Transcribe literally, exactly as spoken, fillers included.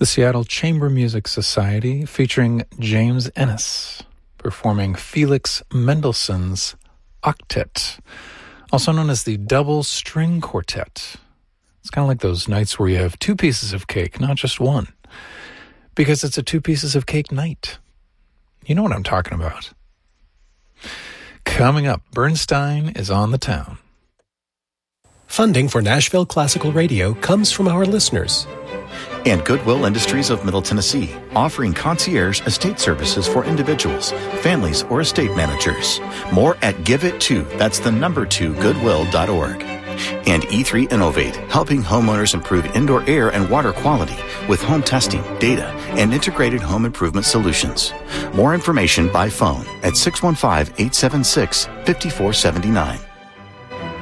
the Seattle Chamber Music Society featuring James Ennis performing Felix Mendelssohn's Octet, also known as the Double String Quartet. It's kind of like those nights where you have two pieces of cake, not just one, because it's a two pieces of cake night. You know what I'm talking about. Coming up, Bernstein is on the town. Funding for Nashville Classical Radio comes from our listeners. And Goodwill Industries of Middle Tennessee, offering concierge estate services for individuals, families, or estate managers. More at give it to, that's the number two, goodwill dot org. And E three Innovate, helping homeowners improve indoor air and water quality with home testing, data, and integrated home improvement solutions. More information by phone at six one five, eight seven six, five four seven nine.